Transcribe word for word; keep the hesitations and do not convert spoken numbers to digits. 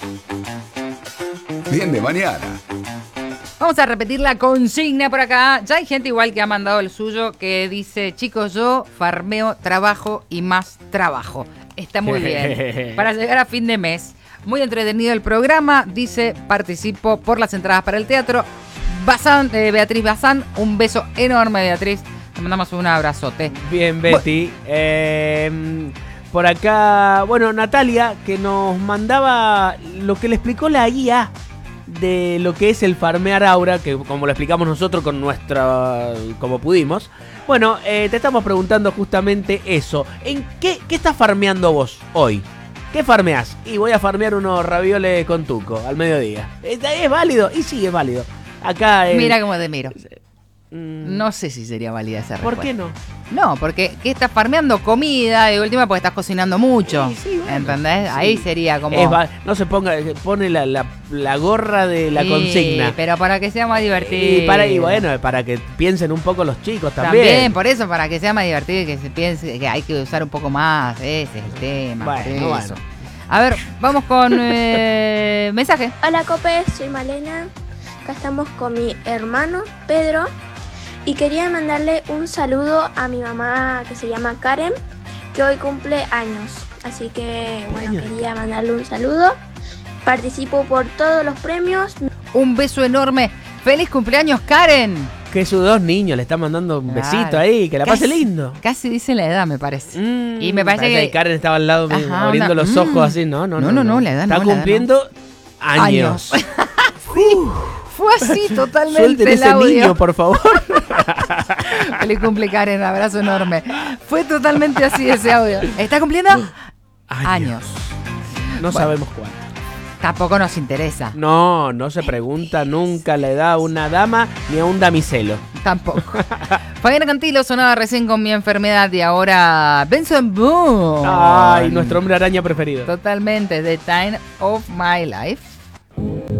Bien de mañana. Vamos a repetir la consigna por acá. Ya hay gente igual que ha mandado el suyo que dice: chicos, yo farmeo, trabajo y más trabajo. Está muy bien. Para llegar a fin de mes. Muy entretenido el programa. Dice: participo por las entradas para el teatro. Bazán, eh, Beatriz Bazán. Un beso enorme, Beatriz. Te mandamos un abrazote. Bien, Betty. Bu- eh, por acá, bueno, Natalia, que nos mandaba lo que le explicó la I A de lo que es el farmear aura, que como lo explicamos nosotros con nuestra, como pudimos. Bueno, eh, te estamos preguntando justamente eso. ¿En qué, qué estás farmeando vos hoy? ¿Qué farmeás? Y voy a farmear unos ravioles con tuco al mediodía. ¿Es, es válido? Y sí, es válido. Acá eh, Mira cómo te miro. mm, No sé si sería válida esa ¿Por respuesta. qué no? No, porque ¿qué estás farmeando? Comida, de última porque estás cocinando mucho. Sí, sí, bueno, ¿entendés? sí. Ahí sería como... Es va- no se ponga, pone la, la, la gorra de la Sí, consigna. pero para que sea más divertido. Y, para, y bueno, para que piensen un poco los chicos también. También, por eso, para que sea más divertido y que se piense que hay que usar un poco más. Ese es el tema. Bueno, por eso. bueno. A ver, vamos con eh, mensaje. Hola Cope, soy Malena. Acá estamos con mi hermano Pedro y quería mandarle un saludo a mi mamá que se llama Karen, que hoy cumple años. Así que bueno, quería mandarle un saludo. Participo por todos los premios. Un beso enorme. ¡Feliz cumpleaños, Karen! Que sus dos niños le están mandando un Claro. besito ahí, que la pase Casi- lindo. Casi dice la edad, me parece. Mm, Y me parece que- Karen estaba al lado Ajá, abriendo una- los mm. ojos así. No, no, No, no. no, no, la edad no, Está la edad cumpliendo años. Sí, fue así totalmente Suelten el ese audio. niño, por favor. Feliz cumple, Karen, un abrazo enorme. Fue totalmente así ese audio. ¿Está cumpliendo? Años. No Bueno. sabemos cuánto. Tampoco nos interesa. No, no se pregunta nunca la edad a una dama ni a un damiselo. Tampoco. Fabiana Cantilo sonaba recién con Mi Enfermedad y ahora Benson Boone. Ay, nuestro hombre araña preferido. Totalmente, The Time of My Life.